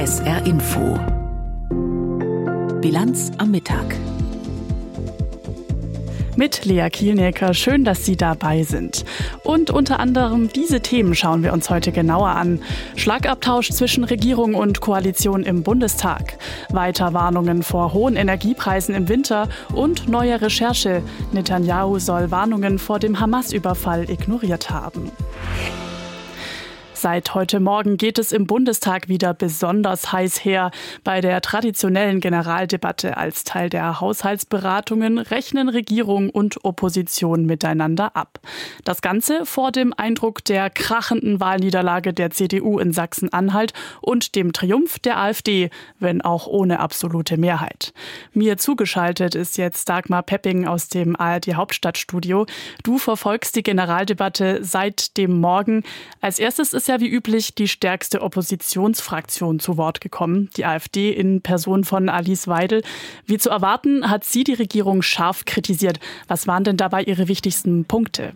SR Info. Bilanz am Mittag. Mit Lea Kielnecker, schön, dass Sie dabei sind. Und unter anderem diese Themen schauen wir uns heute genauer an. Schlagabtausch zwischen Regierung und Koalition im Bundestag. Weiter Warnungen vor hohen Energiepreisen im Winter und neue Recherche. Netanyahu soll Warnungen vor dem Hamas-Überfall ignoriert haben. Seit heute Morgen geht es im Bundestag wieder besonders heiß her. Bei der traditionellen Generaldebatte als Teil der Haushaltsberatungen rechnen Regierung und Opposition miteinander ab. Das Ganze vor dem Eindruck der krachenden Wahlniederlage der CDU in Sachsen-Anhalt und dem Triumph der AfD, wenn auch ohne absolute Mehrheit. Mir zugeschaltet ist jetzt Dagmar Pepping aus dem ARD-Hauptstadtstudio. Du verfolgst die Generaldebatte seit dem Morgen. Als erstes ist ja wie üblich die stärkste Oppositionsfraktion zu Wort gekommen, die AfD in Person von Alice Weidel. Wie zu erwarten, hat sie die Regierung scharf kritisiert. Was waren denn dabei ihre wichtigsten Punkte?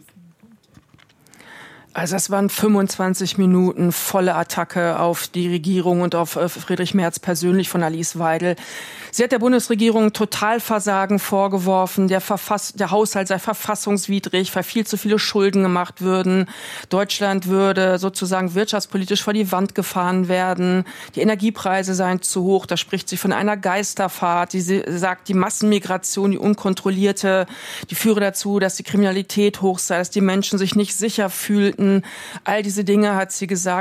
Also es waren 25 Minuten volle Attacke auf die Regierung und auf Friedrich Merz persönlich von Alice Weidel. Sie hat der Bundesregierung Totalversagen vorgeworfen, der Haushalt sei verfassungswidrig, weil viel zu viele Schulden gemacht würden. Deutschland würde sozusagen wirtschaftspolitisch vor die Wand gefahren werden. Die Energiepreise seien zu hoch, da spricht sie von einer Geisterfahrt. Sie sagt, die Massenmigration, die unkontrollierte, die führe dazu, dass die Kriminalität hoch sei, dass die Menschen sich nicht sicher fühlten. All diese Dinge hat sie gesagt.